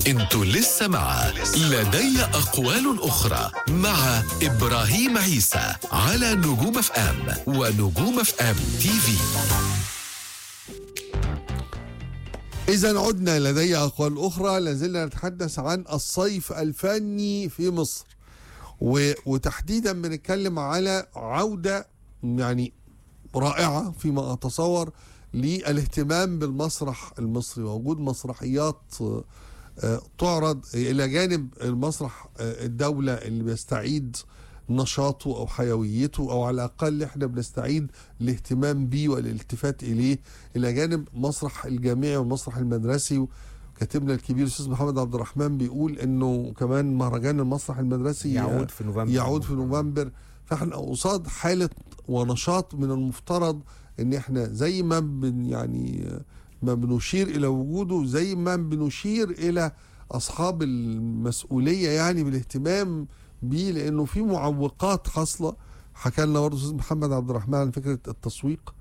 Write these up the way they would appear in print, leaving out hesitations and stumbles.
انتوا لسه مع لدي أقوال أخرى مع إبراهيم عيسى على نجوم اف ام ونجوم اف ام تي في. إذا عدنا لدي أقوال أخرى. لازلنا نتحدث عن الصيف الفني في مصر، وتحديدا بنتكلم على عودة يعني رائعة فيما أتصور للاهتمام بالمسرح المصري، ووجود مسرحيات تعرض إلى جانب المسرح الدولة اللي بيستعيد نشاطه أو حيويته، أو على الأقل إحنا بنستعيد الاهتمام بيه والالتفات إليه، إلى جانب مسرح الجامعي والمسرح المدرسي. كاتبنا الكبير الأستاذ محمد عبد الرحمن بيقول إنه كمان مهرجان المسرح المدرسي يعود في نوفمبر. فإحنا قصاد حالة ونشاط من المفترض إن إحنا زي ما ما بنشير إلى وجوده، زي ما بنشير إلى أصحاب المسؤولية يعني بالاهتمام بيه، لأنه في معوقات حاصلة. حكى لنا برضه الأستاذ محمد عبد الرحمن عن فكرة التسويق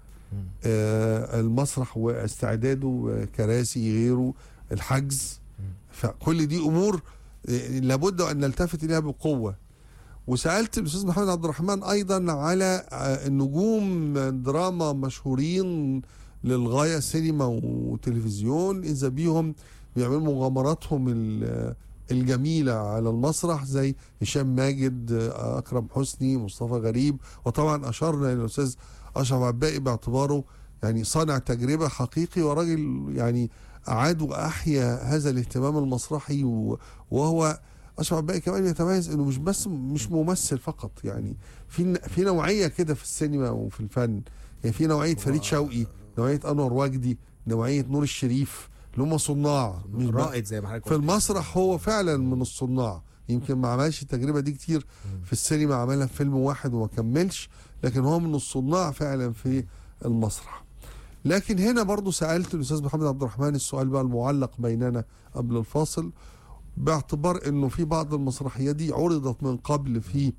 المسرح واستعداده، كراسي غيره، الحجز. فكل دي أمور لابد أن نلتفت إليها بقوة. وسألت الأستاذ محمد عبد الرحمن أيضا على النجوم دراما مشهورين للغاية، سينما وتلفزيون، إذا بيهم بيعملوا مغامراتهم الجميلة على المسرح، زي هشام ماجد، أكرم حسني، مصطفى غريب. وطبعا أشرنا إلى الأستاذ أشرف عباقي باعتباره يعني صانع تجربة حقيقي، وراجل يعني أعاد وأحيا هذا الاهتمام المسرحي. وهو أشرف عباقي كمان يتميز إنه مش ممثل فقط، يعني في نوعية كده في السينما وفي الفن. يعني في نوعية فريد شوقي، نوعية أنور وجدي، نوعية نور الشريف، اللي هم صناع رائد زي ما حضرتك في المسرح. هو فعلا من الصناع، يمكن ما عملش التجربة دي كتير في السينما، عملها في فيلم واحد وما كملش، لكن هو من الصناع فعلا في المسرح. لكن هنا برضو سألت الأستاذ محمد عبد الرحمن السؤال بقى المعلق بيننا قبل الفاصل، باعتبار انه في بعض المسرحيات دي عرضت من قبل في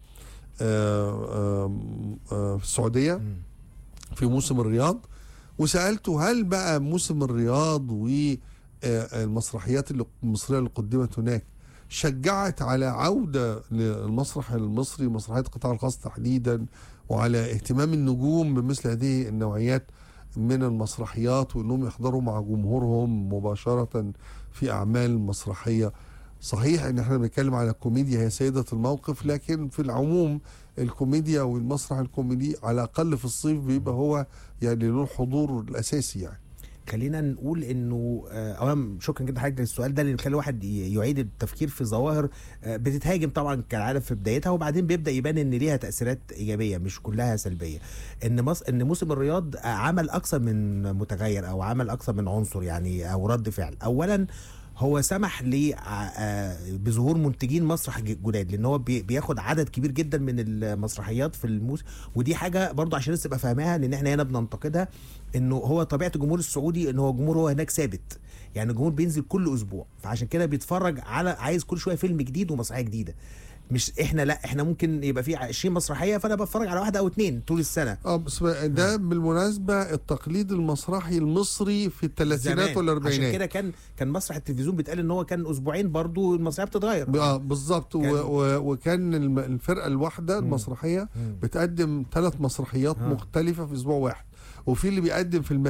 السعودية في موسم الرياض، وسألته هل بقى موسم الرياض والمسرحيات المصرية اللي قدمت هناك شجعت على عودة للمسرح المصري، مسرحيات القطاع الخاص تحديدا، وعلى اهتمام النجوم بمثل هذه النوعيات من المسرحيات، وانهم يحضروا مع جمهورهم مباشرة في اعمال مسرحية. صحيح ان احنا بنتكلم على الكوميديا هي سيدة الموقف، لكن في العموم الكوميديا والمسرح الكوميدي على الاقل في الصيف بيبقى هو يعني له الحضور الاساسي. يعني خلينا نقول انه اولا شكرا جدا حضرتك للسؤال ده، اللي بيخلي الواحد يعيد التفكير في ظواهر بتتهاجم طبعا كالعاده في بدايتها، وبعدين بيبدا يبان ان ليها تاثيرات ايجابيه مش كلها سلبيه. ان موسم الرياض عمل اكثر من متغير، او عمل اكثر من عنصر يعني، او رد فعل. اولا هو سمح بظهور منتجين مسرح جداد، لان هو بياخد عدد كبير جدا من المسرحيات في الموسم. ودي حاجه برضو عشان الناس تبقى فاهماها، لان احنا هنا بننتقدها، انه هو طبيعه الجمهور السعودي ان هو جمهور هو هناك ثابت، يعني الجمهور بينزل كل اسبوع، فعشان كده بيتفرج على عايز كل شويه فيلم جديد ومسرحيه جديده. مش احنا، لا احنا ممكن يبقى في 20 مسرحيه فانا بتفرج على واحده او اتنين طول السنه. بس ده بالمناسبه التقليد المسرحي المصري في الثلاثينات والاربعينات، عشان كده كان مسرح التلفزيون بيتقال ان هو كان اسبوعين برضو المسرحيه بتتغير. بالظبط. وكان الفرقه الواحده المسرحيه بتقدم 3 مسرحيات مختلفه في اسبوع واحد، وفي اللي بيقدم في